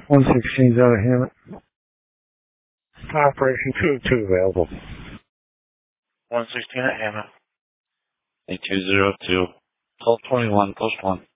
116's out of Hammett. Operation 202 available. 116 at Hammett. A 202. 1221, post 1.